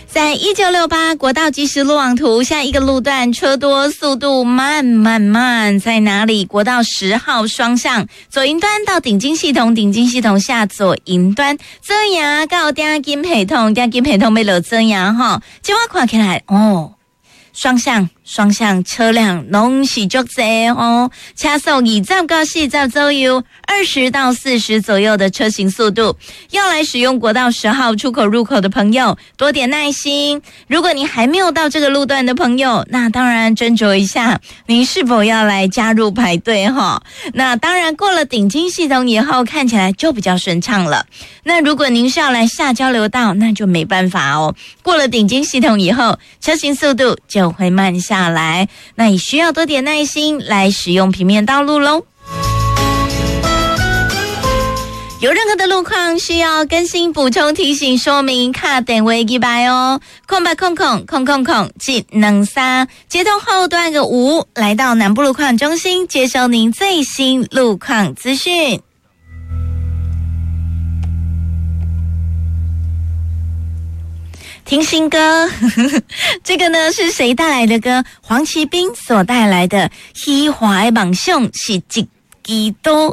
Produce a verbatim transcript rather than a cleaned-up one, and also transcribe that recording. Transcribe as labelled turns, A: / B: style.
A: 在一九六八国道即时路网图下一个路段车多速度慢慢慢，在哪里？国道十号双向左营端到顶金系统，顶金系统下左营端这样到顶金系统，顶金系统要落这样哈，这我看起来哦，双向双向车辆拢是足多哦，车速二十到四十左右，二十到四十左右的车行速度。要来使用国道十号出口入口的朋友，多点耐心。如果你还没有到这个路段的朋友，那当然斟酌一下，您是否要来加入排队哈？那当然过了顶金系统以后，看起来就比较顺畅了。那如果您是要来下交流道，那就没办法哦。过了顶金系统以后，车行速度就会慢下来，那也需要多点耐心来使用平面道路咯。有任何的路况需要更新、补充、提醒、说明，卡电话几百哦，空白空空空空空即能三，接通后段个五，来到南部路况中心，接收您最新路况资讯。听新歌，呵呵，这个呢是谁带来的歌？黄奇斌所带来的《喜欢的梦想是一支刀》。